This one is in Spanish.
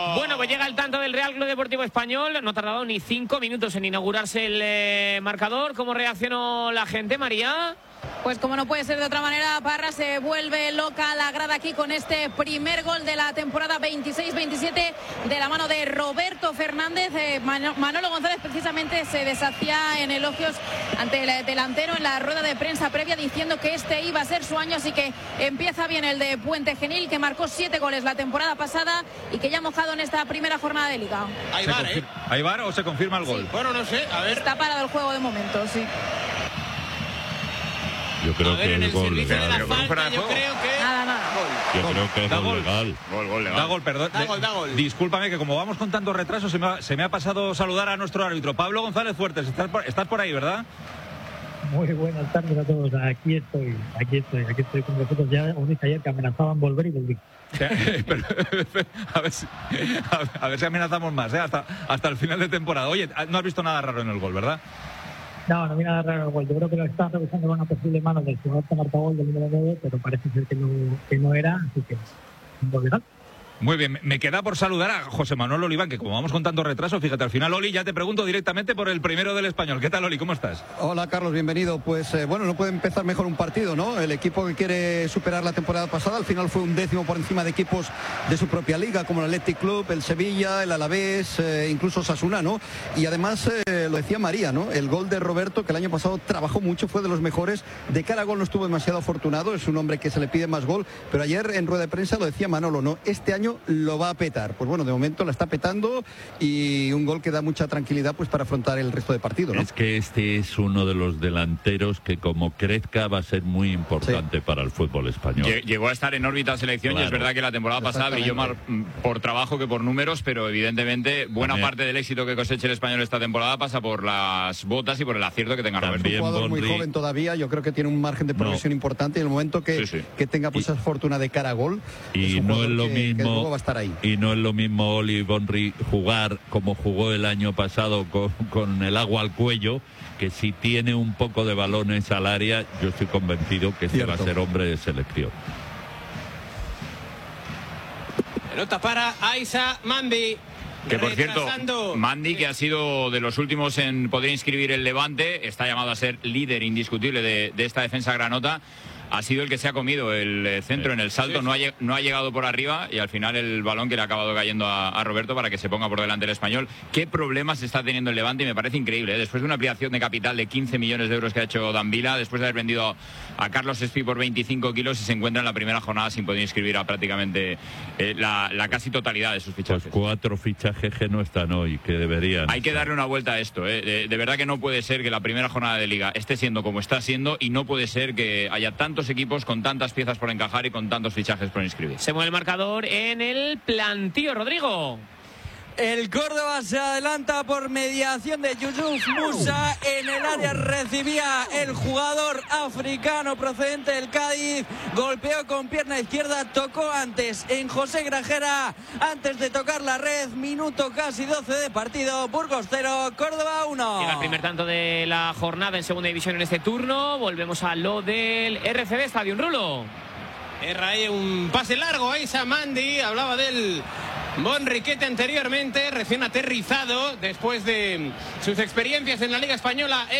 Bueno, pues llega el tanto del Real Club Deportivo Español. No ha tardado ni 5 minutos en inaugurarse el marcador. ¿Cómo reaccionó la gente, María? Pues como no puede ser de otra manera, Parra se vuelve loca la grada aquí con este primer gol de la temporada 26-27 de la mano de Roberto Fernández. Manolo González precisamente se deshacía en elogios ante el delantero en la rueda de prensa previa, diciendo que este iba a ser su año, así que empieza bien el de Puente Genil, que marcó 7 goles la temporada pasada y que ya ha mojado en esta primera jornada de Liga. ¿Hay VAR o se confirma el gol? Sí. Bueno, no sé, a ver. Está parado el juego de momento, sí. Yo creo que el gol legal. Nada. Yo creo que es gol legal. Gol legal. Da gol, perdón. Da gol. Discúlpame que como vamos con tanto retraso se me ha pasado saludar a nuestro árbitro. Pablo González Fuertes, estás por ahí, ¿verdad? Muy buenas tardes a todos. Aquí estoy con vosotros. Ya os dije ayer que amenazaban volver y volví. A ver si amenazamos más, hasta el final de temporada. Oye, no has visto nada raro en el gol, ¿verdad? No vi nada raro en el gol. Yo creo que lo están revisando con una posible mano del jugador que marcó gol del número 9, pero parece ser que no era, así que un gol legal. Muy bien, me queda por saludar a José Manuel Oliván, que como vamos con tanto retraso, fíjate, al final, Oli, ya te pregunto directamente por el primero del Español. ¿Qué tal, Oli? ¿Cómo estás? Hola, Carlos, bienvenido. Pues bueno, no puede empezar mejor un partido, ¿no? El equipo que quiere superar la temporada pasada, al final fue un 10º por encima de equipos de su propia liga, como el Athletic Club, el Sevilla, el Alavés, incluso Osasuna, ¿no? Y además, lo decía María, ¿no? El gol de Roberto, que el año pasado trabajó mucho, fue de los mejores. De cara a gol no estuvo demasiado afortunado, es un hombre que se le pide más gol, pero ayer en rueda de prensa lo decía Manolo, ¿no? Este año lo va a petar. Pues bueno, de momento la está petando y un gol que da mucha tranquilidad pues para afrontar el resto de partido, ¿no? Es que este es uno de los delanteros que como crezca va a ser muy importante para el fútbol español. Llegó a estar en órbita selección, claro. Y es verdad que la temporada pasada brilló más por trabajo que por números, pero evidentemente buena parte del éxito que coseche el Español esta temporada pasa por las botas y por el acierto que tenga Roberto. Es un jugador muy joven todavía, yo creo que tiene un margen de progresión importante y en el momento que tenga pues esa fortuna de cara a gol, y no es lo mismo, que luego va a estar ahí. Y no es lo mismo Oli Bonri jugar como jugó el año pasado con el agua al cuello, que si tiene un poco de balones al área, yo estoy convencido que este va a ser hombre de selección. Pelota para Aissa Mandi. Que por cierto, Mandi, que ha sido de los últimos en poder inscribir el Levante, está llamado a ser líder indiscutible de esta defensa granota. Ha sido el que se ha comido el centro en el salto, no ha llegado por arriba y al final el balón que le ha acabado cayendo a Roberto para que se ponga por delante el Español. ¿Qué problemas está teniendo el Levante? Y me parece increíble, ¿eh? Después de una ampliación de capital de 15 millones de euros que ha hecho Danvila, después de haber vendido a Carlos Espí por 25 kilos, y se encuentra en la primera jornada sin poder inscribir a prácticamente la casi totalidad de sus fichajes. Pues 4 fichajes que no están hoy, que deberían. Hay que darle una vuelta a esto, ¿eh? De verdad que no puede ser que la primera jornada de Liga esté siendo como está siendo, y no puede ser que haya tantos equipos con tantas piezas por encajar y con tantos fichajes por inscribir. Se mueve el marcador en el plantío, Rodrigo. El Córdoba se adelanta por mediación de Yusuf Musa. En el área recibía el jugador africano procedente del Cádiz. Golpeó con pierna izquierda, tocó antes en José Grajera antes de tocar la red. Minuto casi 12 de partido. Burgos 0, Córdoba 1. Llega el primer tanto de la jornada en segunda división en este turno. Volvemos a lo del RCB Stadium, Rulo. Erra ahí un pase largo a Aissa Mandi. Hablaba del Bonriquete anteriormente, recién aterrizado después de sus experiencias en la Liga Española.